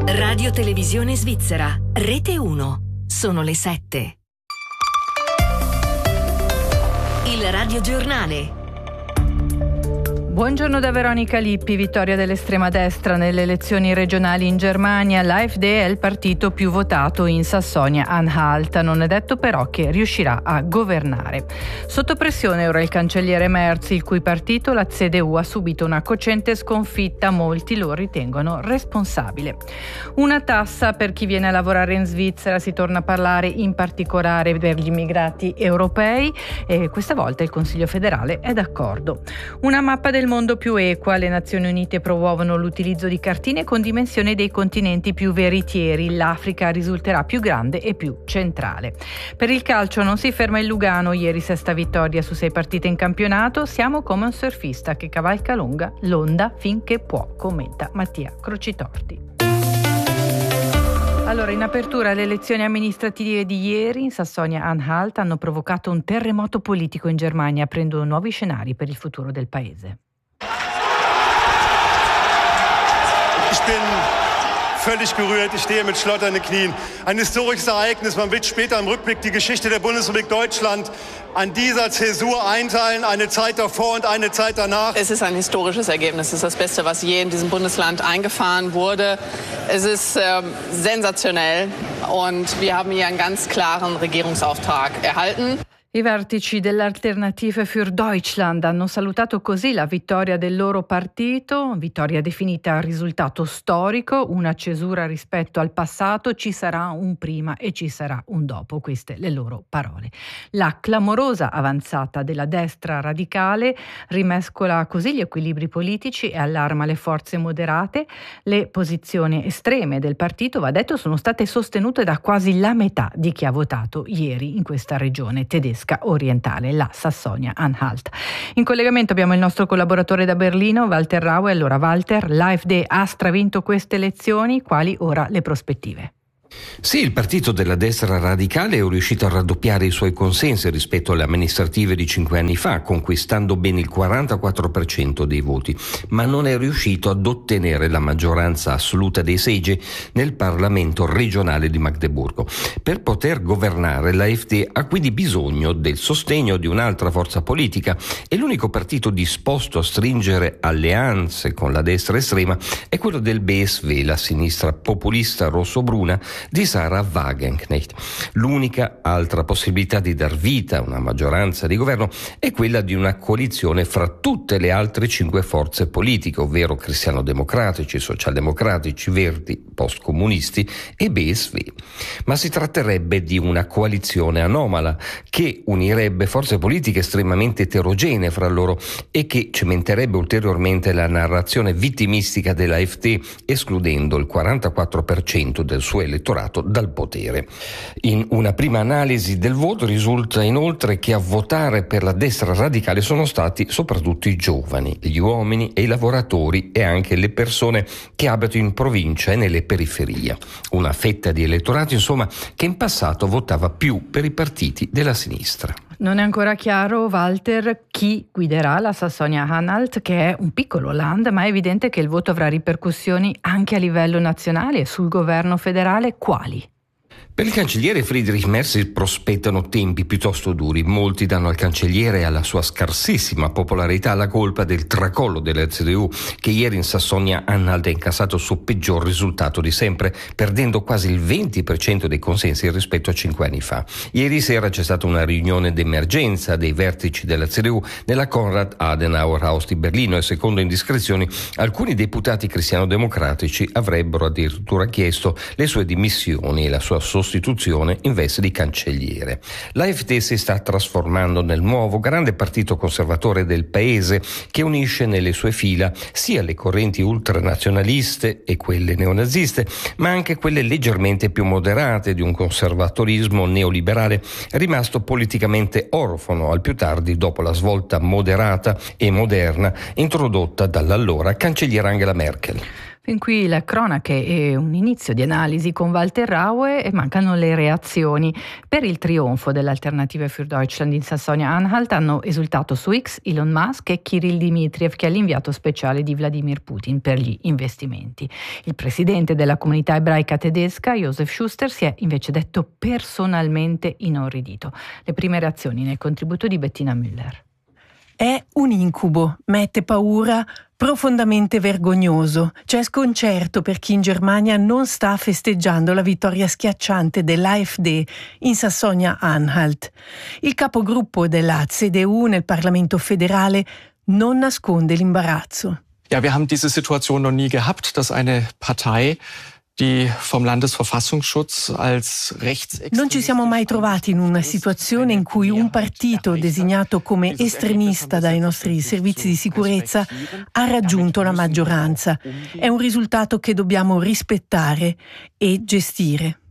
Radio Televisione Svizzera, Rete 1. Sono le 7. Il radiogiornale. Buongiorno da Veronica Lippi. Vittoria dell'estrema destra nelle elezioni regionali in Germania. L'AfD è il partito più votato in Sassonia-Anhalt. Non è detto però che riuscirà a governare. Sotto pressione ora il cancelliere Merz, il cui partito, la CDU, ha subito una cocente sconfitta. Molti lo ritengono responsabile. Una tassa per chi viene a lavorare in Svizzera. Si torna a parlare in particolare per gli immigrati europei e questa volta il Consiglio federale è d'accordo. Una mappa del mondo più equa. Le Nazioni Unite promuovono l'utilizzo di cartine con dimensioni dei continenti più veritieri. L'Africa risulterà più grande e più centrale. Per il calcio non si ferma il Lugano. Ieri sesta vittoria su 6 partite in campionato. Siamo come un surfista che cavalca l'onda finché può, commenta Mattia Crocitorti. Allora, in apertura, le elezioni amministrative di ieri in Sassonia-Anhalt hanno provocato un terremoto politico in Germania, aprendo nuovi scenari per il futuro del paese. Ich bin völlig gerührt, ich stehe mit schlotternden Knien. Ein historisches Ereignis, man wird später im Rückblick die Geschichte der Bundesrepublik Deutschland an dieser Zäsur einteilen, eine Zeit davor und eine Zeit danach. Es ist ein historisches Ergebnis, es ist das Beste, was je in diesem Bundesland eingefahren wurde. Es ist sensationell und wir haben hier einen ganz klaren Regierungsauftrag erhalten. I vertici dell'Alternative für Deutschland hanno salutato così la vittoria del loro partito, vittoria definita risultato storico, una cesura rispetto al passato, ci sarà un prima e ci sarà un dopo, queste le loro parole. La clamorosa avanzata della destra radicale rimescola così gli equilibri politici e allarma le forze moderate. Le posizioni estreme del partito, va detto, sono state sostenute da quasi la metà di chi ha votato ieri in questa regione tedesca orientale, la Sassonia-Anhalt. In collegamento abbiamo il nostro collaboratore da Berlino, Walter Raue. Allora Walter, l'AfD ha stravinto queste elezioni, quali ora le prospettive? Sì, il partito della destra radicale è riuscito a raddoppiare i suoi consensi rispetto alle amministrative di 5 anni fa, conquistando ben il 44% dei voti, ma non è riuscito ad ottenere la maggioranza assoluta dei seggi nel Parlamento regionale di Magdeburgo. Per poter governare, l'AfD ha quindi bisogno del sostegno di un'altra forza politica e l'unico partito disposto a stringere alleanze con la destra estrema è quello del BSW, la sinistra populista rossobruna di Sarah Wagenknecht. L'unica altra possibilità di dar vita a una maggioranza di governo è quella di una coalizione fra tutte le altre 5 forze politiche, ovvero cristiano-democratici, socialdemocratici, verdi, postcomunisti e BSW. Ma si tratterebbe di una coalizione anomala che unirebbe forze politiche estremamente eterogenee fra loro e che cementerebbe ulteriormente la narrazione vittimistica dell'AfD, escludendo il 44% del suo elettorato dal potere. In una prima analisi del voto risulta inoltre che a votare per la destra radicale sono stati soprattutto i giovani, gli uomini e i lavoratori e anche le persone che abitano in provincia e nelle periferie. Una fetta di elettorato, insomma, che in passato votava più per i partiti della sinistra. Non è ancora chiaro, Walter, chi guiderà la Sassonia-Anhalt, che è un piccolo land, ma è evidente che il voto avrà ripercussioni anche a livello nazionale e sul governo federale. Quali? Per il cancelliere Friedrich Merz si prospettano tempi piuttosto duri. Molti danno al cancelliere e alla sua scarsissima popolarità la colpa del tracollo della CDU, che ieri in Sassonia-Anhalt ha incassato il suo peggior risultato di sempre, perdendo quasi il 20% dei consensi rispetto a 5 anni fa. Ieri sera c'è stata una riunione d'emergenza dei vertici della CDU nella Konrad Adenauer Haus di Berlino e, secondo indiscrezioni, alcuni deputati cristiano-democratici avrebbero addirittura chiesto le sue dimissioni e la sua sostituzione in veste di cancelliere. L'AfD si sta trasformando nel nuovo grande partito conservatore del paese, che unisce nelle sue fila sia le correnti ultranazionaliste e quelle neonaziste, ma anche quelle leggermente più moderate di un conservatorismo neoliberale rimasto politicamente orfano al più tardi dopo la svolta moderata e moderna introdotta dall'allora cancelliera Angela Merkel. Fin qui le cronache e un inizio di analisi con Walter Raue e mancano le reazioni. Per il trionfo dell'Alternative für Deutschland in Sassonia-Anhalt hanno esultato su X Elon Musk e Kirill Dmitriev, che è l'inviato speciale di Vladimir Putin per gli investimenti. Il presidente della comunità ebraica tedesca, Josef Schuster, si è invece detto personalmente inorridito. Le prime reazioni nel contributo di Bettina Müller. È un incubo, mette paura, profondamente vergognoso. C'è sconcerto per chi in Germania non sta festeggiando la vittoria schiacciante dell'AfD in Sassonia-Anhalt. Il capogruppo della CDU nel Parlamento federale non nasconde l'imbarazzo. Ja, wir haben diese Situation noch nie gehabt, dass eine Partei die vom Landesverfassungsschutz als rechtsextremistisch. Non ci siamo mai trovati in una situazione in cui un partito designato come estremista dai nostri servizi di sicurezza ha raggiunto la maggioranza. È un risultato che dobbiamo rispettare e gestire.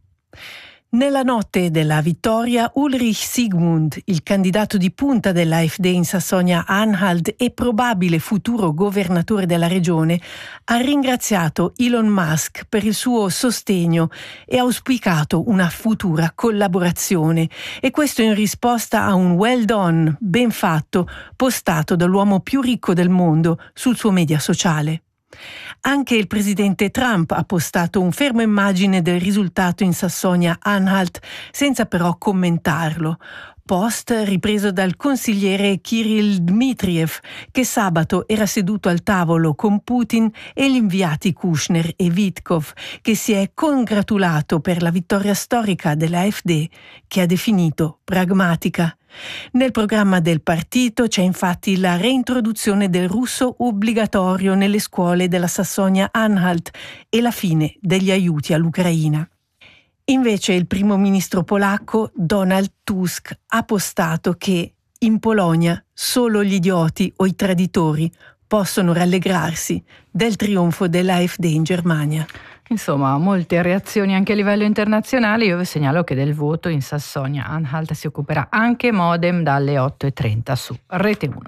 Nella notte della vittoria, Ulrich Siegmund, il candidato di punta dell'AfD in Sassonia-Anhalt e probabile futuro governatore della regione, ha ringraziato Elon Musk per il suo sostegno e ha auspicato una futura collaborazione. E questo in risposta a un well done, ben fatto, postato dall'uomo più ricco del mondo sul suo media sociale. Anche il presidente Trump ha postato un fermo immagine del risultato in Sassonia-Anhalt, senza però commentarlo. Post ripreso dal consigliere Kirill Dmitriev, che sabato era seduto al tavolo con Putin e gli inviati Kushner e Witkow, che si è congratulato per la vittoria storica dell'AfD, che ha definito pragmatica. Nel programma del partito c'è infatti la reintroduzione del russo obbligatorio nelle scuole della Sassonia-Anhalt e la fine degli aiuti all'Ucraina. Invece il primo ministro polacco Donald Tusk ha postato che in Polonia solo gli idioti o i traditori possono rallegrarsi del trionfo dell'AfD in Germania. Insomma, molte reazioni anche a livello internazionale. Io vi segnalo che del voto in Sassonia-Anhalt si occuperà anche Modem dalle 8.30 su Rete 1.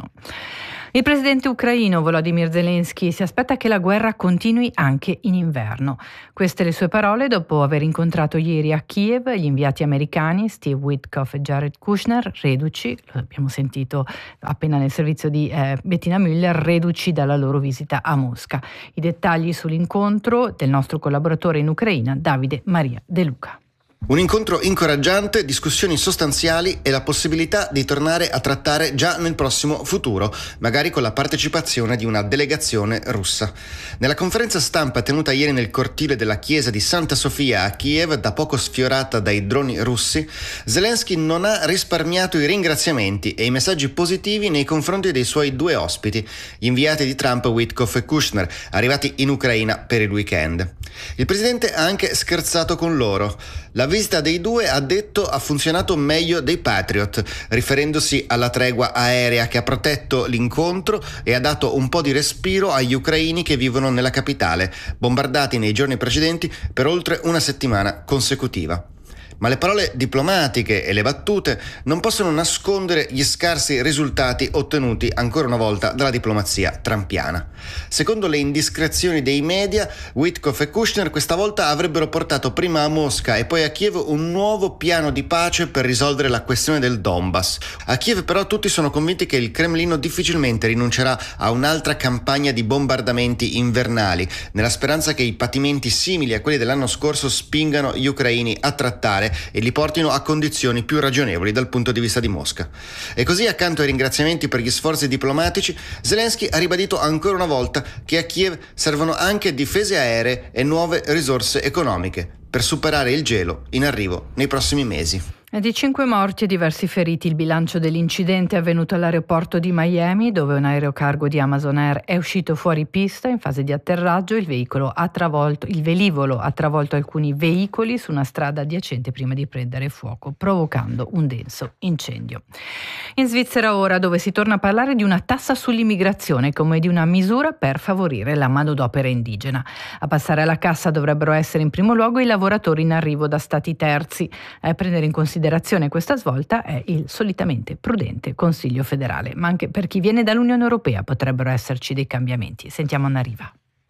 Il presidente ucraino Volodymyr Zelensky si aspetta che la guerra continui anche in inverno. Queste le sue parole dopo aver incontrato ieri a Kiev gli inviati americani Steve Witkoff e Jared Kushner, reduci, lo abbiamo sentito appena nel servizio di Bettina Müller, reduci dalla loro visita a Mosca. I dettagli sull'incontro del nostro collaboratore in Ucraina, Davide Maria De Luca. Un incontro incoraggiante, discussioni sostanziali e la possibilità di tornare a trattare già nel prossimo futuro, magari con la partecipazione di una delegazione russa. Nella conferenza stampa tenuta ieri nel cortile della chiesa di Santa Sofia a Kiev, da poco sfiorata dai droni russi, Zelensky non ha risparmiato i ringraziamenti e i messaggi positivi nei confronti dei suoi due ospiti, gli inviati di Trump Witkoff e Kushner, arrivati in Ucraina per il weekend. Il presidente ha anche scherzato con loro. La visita dei due, ha detto, ha funzionato meglio dei Patriot, riferendosi alla tregua aerea che ha protetto l'incontro e ha dato un po' di respiro agli ucraini che vivono nella capitale, bombardati nei giorni precedenti per oltre una settimana consecutiva. Ma le parole diplomatiche e le battute non possono nascondere gli scarsi risultati ottenuti ancora una volta dalla diplomazia trumpiana. Secondo le indiscrezioni dei media, Witkoff e Kushner questa volta avrebbero portato prima a Mosca e poi a Kiev un nuovo piano di pace per risolvere la questione del Donbass. A Kiev però tutti sono convinti che il Cremlino difficilmente rinuncerà a un'altra campagna di bombardamenti invernali, nella speranza che i patimenti simili a quelli dell'anno scorso spingano gli ucraini a trattare e li portino a condizioni più ragionevoli dal punto di vista di Mosca. E così, accanto ai ringraziamenti per gli sforzi diplomatici, Zelensky ha ribadito ancora una volta che a Kiev servono anche difese aeree e nuove risorse economiche per superare il gelo in arrivo nei prossimi mesi. È di 5 morti e diversi feriti il bilancio dell'incidente avvenuto all'aeroporto di Miami, dove un aerocargo di Amazon Air è uscito fuori pista in fase di atterraggio. Il velivolo ha travolto alcuni veicoli su una strada adiacente prima di prendere fuoco, provocando un denso incendio. In Svizzera ora, dove si torna a parlare di una tassa sull'immigrazione come di una misura per favorire la manodopera indigena. A passare alla cassa dovrebbero essere in primo luogo i lavoratori in arrivo da stati terzi. A prendere in considerazione questa svolta è il solitamente prudente Consiglio federale, ma anche per chi viene dall'Unione Europea potrebbero esserci dei cambiamenti. Sentiamo Annariva.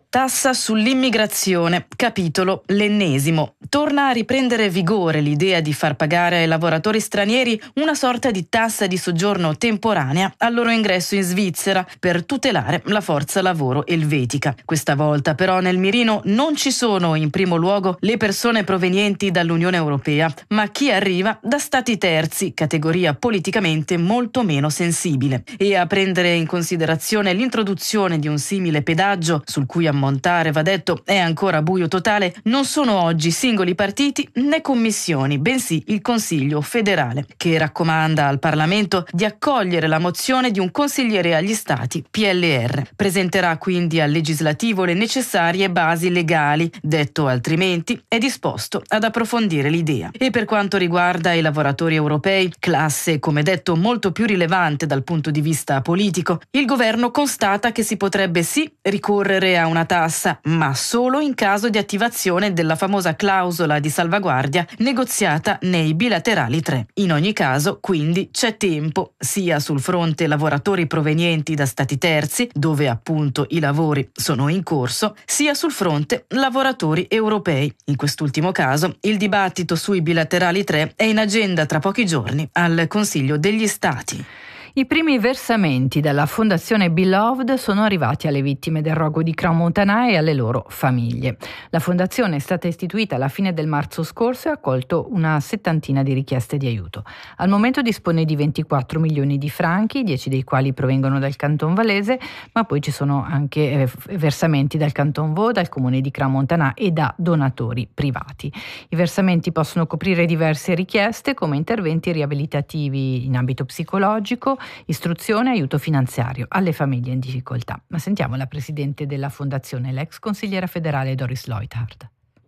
Tassa sull'immigrazione, capitolo l'ennesimo. Torna a riprendere vigore l'idea di far pagare ai lavoratori stranieri una sorta di tassa di soggiorno temporanea al loro ingresso in Svizzera per tutelare la forza lavoro elvetica. Questa volta però nel mirino non ci sono in primo luogo le persone provenienti dall'Unione Europea, ma chi arriva da stati terzi, categoria politicamente molto meno sensibile. E a prendere in considerazione l'introduzione di un simile pedaggio, sul cui ammontare, va detto, è ancora buio totale, non sono oggi singoli partiti né commissioni, bensì il Consiglio federale, che raccomanda al Parlamento di accogliere la mozione di un consigliere agli Stati PLR. Presenterà quindi al legislativo le necessarie basi legali, detto altrimenti è disposto ad approfondire l'idea. E per quanto riguarda i lavoratori europei, classe come detto molto più rilevante dal punto di vista politico, il governo constata che si potrebbe sì ricorrere a una tassa, ma solo in caso di attivazione della famosa clausola di salvaguardia negoziata nei bilaterali 3. In ogni caso, quindi, c'è tempo, sia sul fronte lavoratori provenienti da stati terzi, dove appunto i lavori sono in corso, sia sul fronte lavoratori europei. In quest'ultimo caso, il dibattito sui bilaterali 3 è in agenda tra pochi giorni al Consiglio degli Stati. I primi versamenti dalla Fondazione Beloved sono arrivati alle vittime del rogo di Crans-Montana e alle loro famiglie. La fondazione è stata istituita alla fine del marzo scorso e ha accolto una settantina di richieste di aiuto. Al momento dispone di 24 milioni di franchi, 10 dei quali provengono dal Canton Valese, ma poi ci sono anche versamenti dal Canton Vaud, dal comune di Crans-Montana e da donatori privati. I versamenti possono coprire diverse richieste come interventi riabilitativi in ambito psicologico, istruzione e aiuto finanziario alle famiglie in difficoltà. Ma sentiamo la presidente della fondazione, l'ex consigliera federale Doris Leuthard.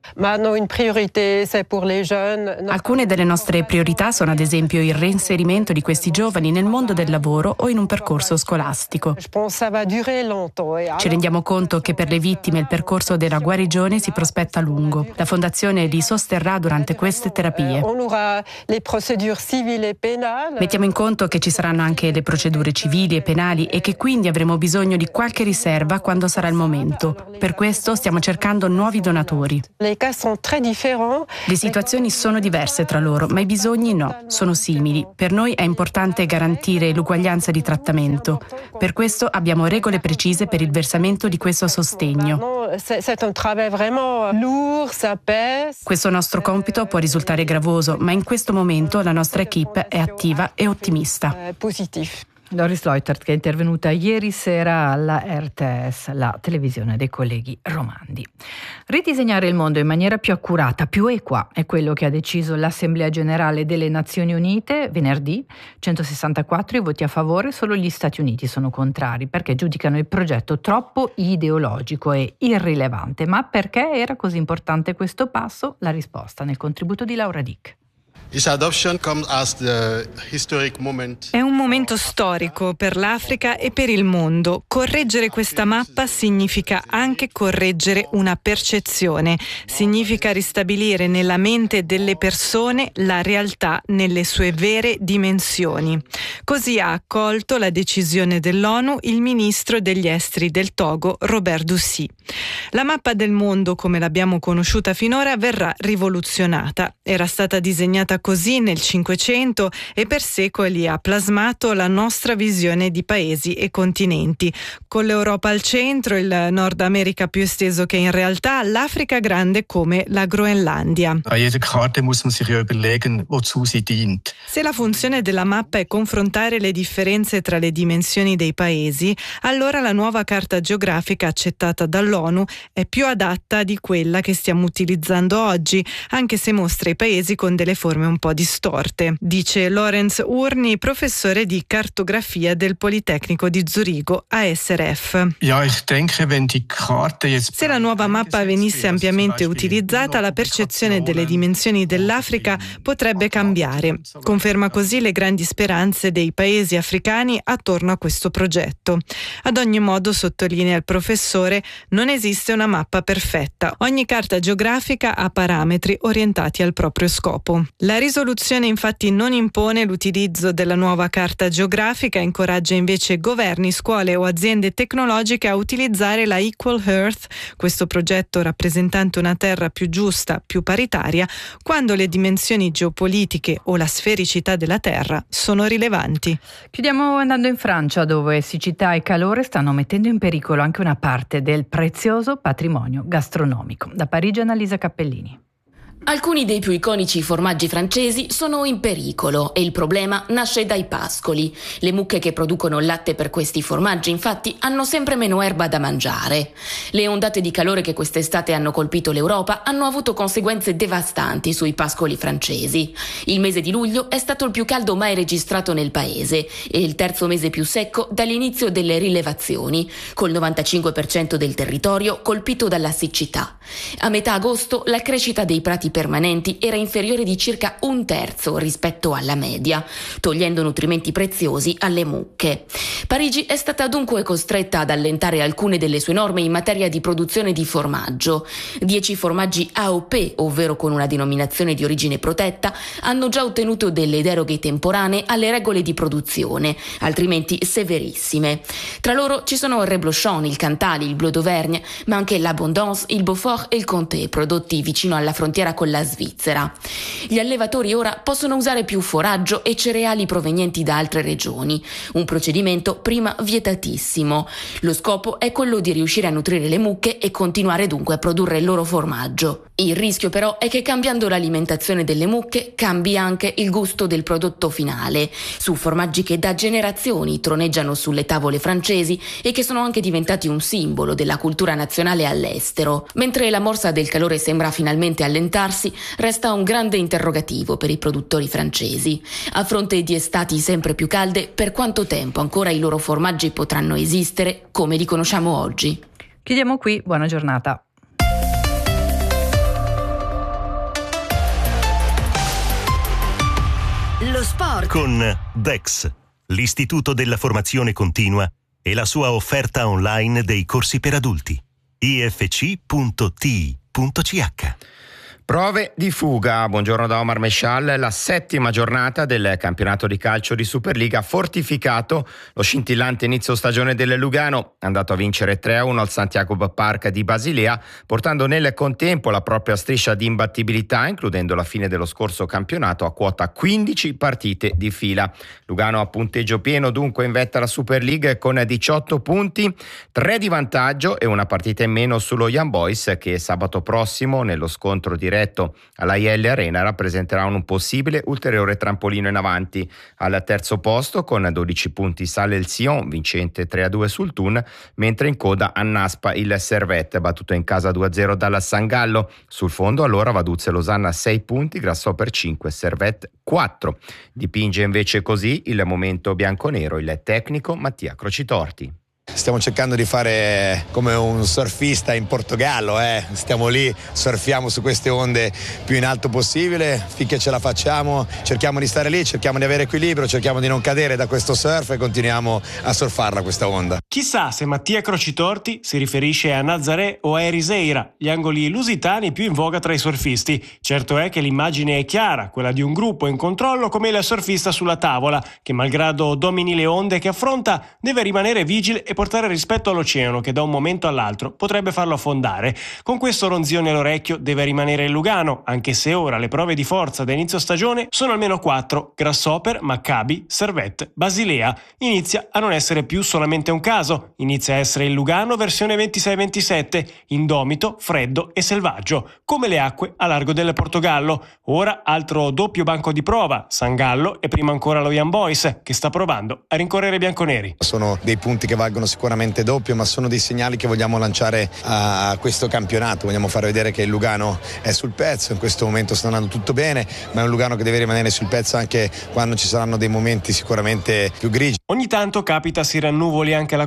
Alcune delle nostre priorità sono ad esempio il reinserimento di questi giovani nel mondo del lavoro o in un percorso scolastico. Ci rendiamo conto che per le vittime il percorso della guarigione si prospetta lungo. La Fondazione li sosterrà durante queste terapie. Mettiamo in conto che ci saranno anche le procedure civili e penali e che quindi avremo bisogno di qualche riserva quando sarà il momento. Per questo stiamo cercando nuovi donatori. Le situazioni sono diverse tra loro, ma i bisogni no, sono simili. Per noi è importante garantire l'uguaglianza di trattamento. Per questo abbiamo regole precise per il versamento di questo sostegno. Questo nostro compito può risultare gravoso, ma in questo momento la nostra equipe è attiva e ottimista. Doris Leuthard, che è intervenuta ieri sera alla RTS, la televisione dei colleghi romandi. Ridisegnare il mondo in maniera più accurata, più equa, è quello che ha deciso l'Assemblea Generale delle Nazioni Unite venerdì. 164 i voti a favore, solo gli Stati Uniti sono contrari perché giudicano il progetto troppo ideologico e irrilevante. Ma perché era così importante questo passo? La risposta nel contributo di Laura Dick. È un momento storico per l'Africa e per il mondo. Correggere questa mappa significa anche correggere una percezione, significa ristabilire nella mente delle persone la realtà nelle sue vere dimensioni. Così ha accolto la decisione dell'ONU il ministro degli esteri del Togo, Robert Dussy. La mappa del mondo, come l'abbiamo conosciuta finora, verrà rivoluzionata. Era stata disegnata così nel Cinquecento e per secoli ha plasmato la nostra visione di paesi e continenti, con l'Europa al centro, il Nord America più esteso che in realtà, l'Africa grande come la Groenlandia. Se la funzione della mappa è confrontare le differenze tra le dimensioni dei paesi, allora la nuova carta geografica accettata dall'ONU è più adatta di quella che stiamo utilizzando oggi, anche se mostra i paesi con delle forme un po' distorte, dice Lorenz Urni, professore di cartografia del Politecnico di Zurigo, ASRF. Se la nuova mappa venisse ampiamente utilizzata, la percezione delle dimensioni dell'Africa potrebbe cambiare. Conferma così le grandi speranze dei paesi africani attorno a questo progetto. Ad ogni modo, sottolinea il professore, non esiste una mappa perfetta. Ogni carta geografica ha parametri orientati al proprio scopo. La risoluzione infatti non impone l'utilizzo della nuova carta geografica, incoraggia invece governi, scuole o aziende tecnologiche a utilizzare la Equal Earth, questo progetto rappresentante una terra più giusta, più paritaria, quando le dimensioni geopolitiche o la sfericità della terra sono rilevanti. Chiudiamo andando in Francia, dove siccità e calore stanno mettendo in pericolo anche una parte del prezioso patrimonio gastronomico. Da Parigi, Annalisa Cappellini. Alcuni dei più iconici formaggi francesi sono in pericolo e il problema nasce dai pascoli. Le mucche che producono latte per questi formaggi, infatti, hanno sempre meno erba da mangiare. Le ondate di calore che quest'estate hanno colpito l'Europa hanno avuto conseguenze devastanti sui pascoli francesi. Il mese di luglio è stato il più caldo mai registrato nel paese e il terzo mese più secco dall'inizio delle rilevazioni, col 95% del territorio colpito dalla siccità. A metà agosto la crescita dei prati permanenti era inferiore di circa 1/3 rispetto alla media, togliendo nutrimenti preziosi alle mucche. Parigi è stata dunque costretta ad allentare alcune delle sue norme in materia di produzione di formaggio. 10 formaggi AOP, ovvero con una denominazione di origine protetta, hanno già ottenuto delle deroghe temporanee alle regole di produzione, altrimenti severissime. Tra loro ci sono il Reblochon, il Cantal, il Bleu d'Auvergne, ma anche l'Abondance, il Beaufort e il Comté, prodotti vicino alla frontiera con la Svizzera. Gli allevatori ora possono usare più foraggio e cereali provenienti da altre regioni, un procedimento prima vietatissimo. Lo scopo è quello di riuscire a nutrire le mucche e continuare dunque a produrre il loro formaggio. Il rischio però è che cambiando l'alimentazione delle mucche cambi anche il gusto del prodotto finale, su formaggi che da generazioni troneggiano sulle tavole francesi e che sono anche diventati un simbolo della cultura nazionale all'estero. Mentre la morsa del calore sembra finalmente allentarsi, resta un grande interrogativo per i produttori francesi. A fronte di estati sempre più calde, per quanto tempo ancora i loro formaggi potranno esistere come li conosciamo oggi? Chiudiamo qui, buona giornata. Lo sport con Dex, l'Istituto della Formazione Continua e la sua offerta online dei corsi per adulti. ifc.ti.ch. Prove di fuga. Buongiorno da Omar Mescial. La 7ª giornata del campionato di calcio di Superliga ha fortificato lo scintillante inizio stagione del Lugano, andato a vincere 3-1 al Santiago Park di Basilea, portando nel contempo la propria striscia di imbattibilità, includendo la fine dello scorso campionato, a quota 15 partite di fila. Lugano a punteggio pieno dunque in vetta alla Super League con 18 punti, 3 di vantaggio e una partita in meno sullo Young Boys, che sabato prossimo nello scontro diretto alla IL Arena rappresenterà un possibile ulteriore trampolino in avanti. Al terzo posto con 12 punti sale il Sion, vincente 3-2 sul Thun, mentre in coda annaspa il Servette, battuto in casa 2-0 dalla San Gallo. Sul fondo allora Vaduz e Losanna 6 punti, Grasshopper 5, Servette 4. Dipinge invece così il momento bianconero il tecnico Mattia Crocitorti. Stiamo cercando di fare come un surfista in Portogallo, stiamo lì, surfiamo su queste onde più in alto possibile, finché ce la facciamo, cerchiamo di stare lì, cerchiamo di avere equilibrio, cerchiamo di non cadere da questo surf e continuiamo a surfarla questa onda. Chissà se Mattia Crocitorti si riferisce a Nazaré o a Ericeira, gli angoli lusitani più in voga tra i surfisti. Certo è che l'immagine è chiara, quella di un gruppo in controllo come il surfista sulla tavola, che malgrado domini le onde che affronta, deve rimanere vigile e portare rispetto all'oceano che da un momento all'altro potrebbe farlo affondare. Con questo ronzione all'orecchio deve rimanere il Lugano, anche se ora le prove di forza da inizio stagione sono almeno 4: Grasshopper, Maccabi, Servette, Basilea. Inizia a non essere più solamente un caso, inizia a essere il Lugano versione 26-27, indomito, freddo e selvaggio, come le acque a largo del Portogallo. Ora altro doppio banco di prova, San Gallo e prima ancora lo Young Boys, che sta provando a rincorrere i bianconeri. Sono dei punti che valgono sicuramente doppio, ma sono dei segnali che vogliamo lanciare a questo campionato. Vogliamo far vedere che il Lugano è sul pezzo, in questo momento sta andando tutto bene, ma è un Lugano che deve rimanere sul pezzo anche quando ci saranno dei momenti sicuramente più grigi. Ogni tanto capita si rannuvoli anche la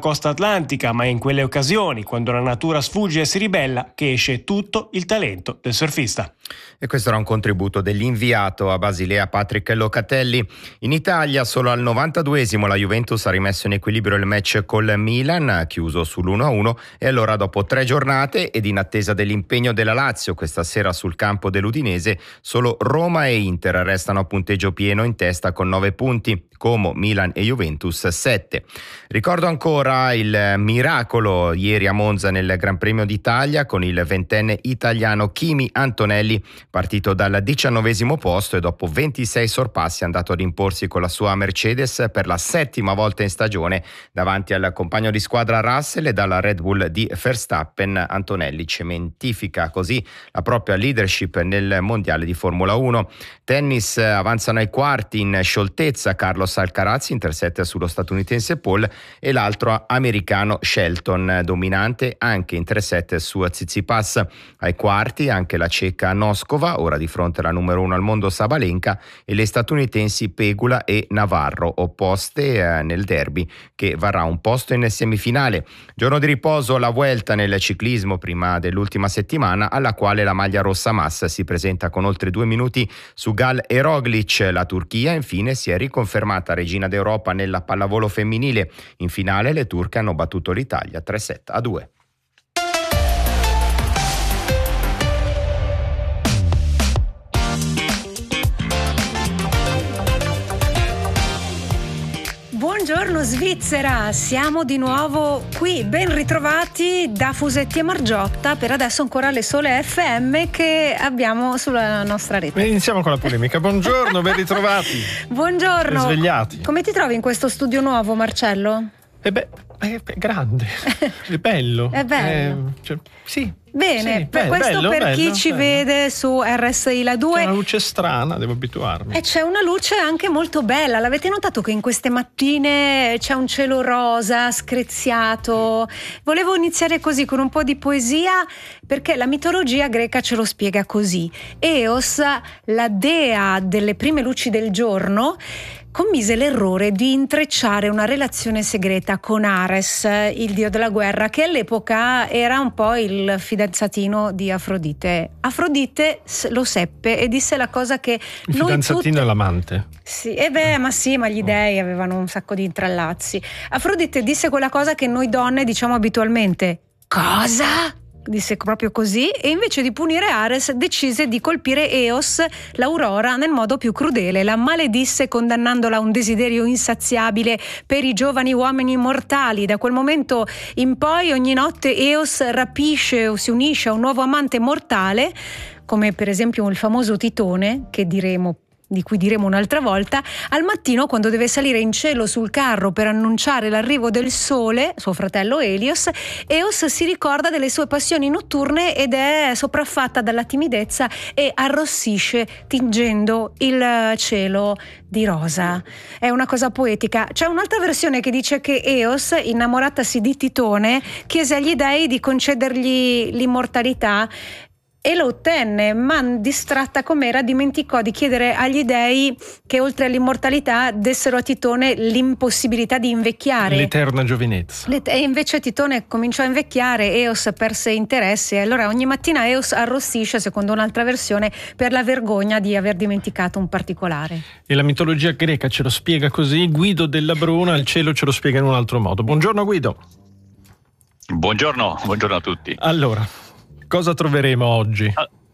costa atlantica, ma è in quelle occasioni, quando la natura sfugge e si ribella, che esce tutto il talento del surfista. E questo era un contributo dell'inviato a Basilea Patrick Locatelli. In Italia solo al 92esimo la Juventus ha rimesso in equilibrio il match col Milan, chiuso sull'1-1, e allora dopo 3 giornate ed in attesa dell'impegno della Lazio questa sera sul campo dell'Udinese, solo Roma e Inter restano a punteggio pieno in testa con 9 punti. Como, Milan e Juventus 7. Ricordo ancora il miracolo ieri a Monza nel Gran Premio d'Italia con il 20enne italiano Kimi Antonelli, partito dal 19° posto e dopo 26 sorpassi è andato ad imporsi con la sua Mercedes per la 7ª volta in stagione davanti al compagno di squadra Russell e dalla Red Bull di Verstappen. Antonelli cementifica così la propria leadership nel mondiale di Formula 1. Tennis, avanzano ai quarti in scioltezza Carlos Alcaraz, interset sullo statunitense Paul, e l'altro americano Shelton, dominante anche in 3-set su Tsitsipas. Ai quarti anche la ceca Noskova, ora di fronte alla numero 1 al mondo Sabalenka, e le statunitensi Pegula e Navarro, opposte nel derby che varrà un posto in semifinale. Giorno di riposo alla Vuelta nel ciclismo prima dell'ultima settimana, alla quale la maglia rossa Mas si presenta con oltre 2 minuti su Gal e Roglic. La Turchia infine si è riconfermata regina d'Europa nella pallavolo femminile. In finale le turche hanno battuto l'Italia 3-2. Buongiorno Svizzera, siamo di nuovo qui, ben ritrovati da Fusetti e Margiotta, per adesso ancora le sole FM che abbiamo sulla nostra rete. Iniziamo con la polemica. Buongiorno, ben ritrovati. Buongiorno. Svegliati. Come ti trovi in questo studio nuovo, Marcello? È grande, è bello. È bello. Sì. Bene, sì, questo bello, per bello, chi ci vede su RSI La 2. C'è una luce strana, devo abituarmi. E c'è una luce anche molto bella. L'avete notato che in queste mattine c'è un cielo rosa, screziato? Volevo iniziare così con un po' di poesia, perché la mitologia greca ce lo spiega così. Eos, la dea delle prime luci del giorno, commise l'errore di intrecciare una relazione segreta con Ares, il dio della guerra, che all'epoca era un po' il fidanzatino di Afrodite. Afrodite lo seppe e disse la cosa che il fidanzatino è l'amante. Sì, ma gli dei avevano un sacco di intrallazzi. Afrodite disse quella cosa che noi donne diciamo abitualmente. Cosa? Disse proprio così, e invece di punire Ares decise di colpire Eos, l'Aurora, nel modo più crudele. La maledisse condannandola a un desiderio insaziabile per i giovani uomini mortali. Da quel momento in poi ogni notte Eos rapisce o si unisce a un nuovo amante mortale, come per esempio il famoso Titone, di cui diremo un'altra volta. Al mattino, quando deve salire in cielo sul carro per annunciare l'arrivo del sole, suo fratello Helios, Eos si ricorda delle sue passioni notturne ed è sopraffatta dalla timidezza e arrossisce tingendo il cielo di rosa. È una cosa poetica. C'è un'altra versione che dice che Eos, innamoratasi di Titone, chiese agli dei di concedergli l'immortalità e lo ottenne, ma distratta com'era dimenticò di chiedere agli dei che oltre all'immortalità dessero a Titone l'impossibilità di invecchiare. L'eterna giovinezza. E invece Titone cominciò a invecchiare, Eos perse interesse, e allora ogni mattina Eos arrossisce, secondo un'altra versione, per la vergogna di aver dimenticato un particolare. E la mitologia greca ce lo spiega così, Guido Della Bruna il cielo ce lo spiega in un altro modo. Buongiorno Guido. Buongiorno a tutti. Allora, cosa troveremo oggi?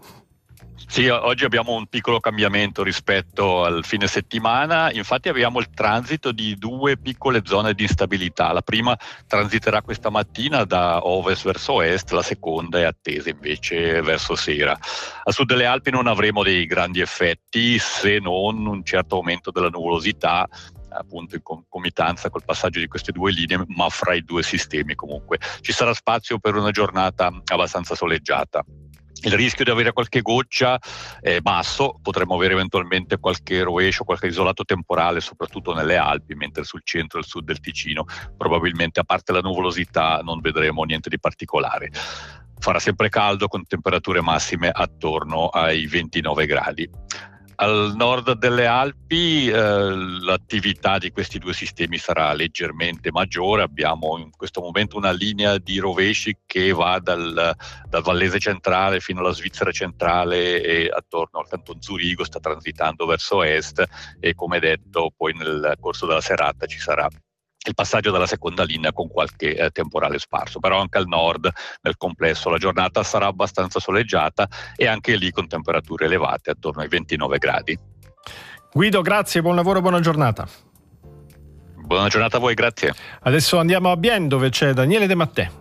Sì, oggi abbiamo un piccolo cambiamento rispetto al fine settimana. Infatti abbiamo il transito di 2 piccole zone di instabilità. La prima transiterà questa mattina da ovest verso est, la seconda è attesa invece verso sera. A sud delle Alpi non avremo dei grandi effetti, se non un certo aumento della nuvolosità, appunto in concomitanza col passaggio di queste 2 linee, ma fra i 2 sistemi comunque. Ci sarà spazio per una giornata abbastanza soleggiata. Il rischio di avere qualche goccia è basso, potremmo avere eventualmente qualche rovescio, qualche isolato temporale, soprattutto nelle Alpi, mentre sul centro e il sud del Ticino probabilmente, a parte la nuvolosità, non vedremo niente di particolare. Farà sempre caldo con temperature massime attorno ai 29 gradi. Al nord delle Alpi l'attività di questi due sistemi sarà leggermente maggiore. Abbiamo in questo momento una linea di rovesci che va dal Vallese centrale fino alla Svizzera centrale e attorno al Canton Zurigo, sta transitando verso est, e come detto poi nel corso della serata ci sarà il passaggio della seconda linea con qualche temporale sparso, però anche al nord nel complesso la giornata sarà abbastanza soleggiata e anche lì con temperature elevate attorno ai 29 gradi. Guido, grazie, buon lavoro, buona giornata. Buona giornata a voi, grazie. Adesso andiamo a Bienne dove c'è Daniele De Mattè.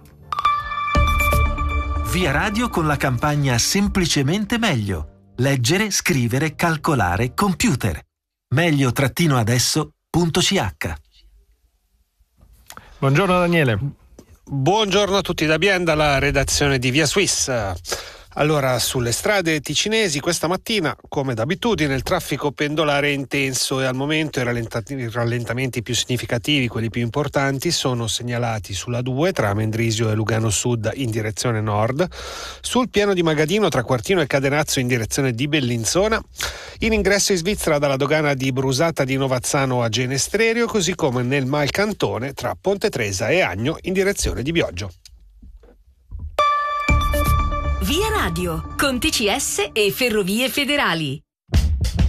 Via Radio con la campagna Semplicemente Meglio. Leggere, scrivere, calcolare, computer. meglio-adesso.ch. Buongiorno Daniele. Buongiorno a tutti da Bienne, dalla redazione di Via Swiss. Allora, sulle strade ticinesi questa mattina, come d'abitudine, il traffico pendolare è intenso e al momento i rallentamenti più significativi, quelli più importanti, sono segnalati sulla 2 tra Mendrisio e Lugano Sud in direzione nord, sul piano di Magadino tra Quartino e Cadenazzo in direzione di Bellinzona, in ingresso in Svizzera dalla dogana di Brusata di Novazzano a Genestrerio, così come nel Malcantone tra Ponte Tresa e Agno in direzione di Bioggio. Via Radio, con TCS e Ferrovie Federali.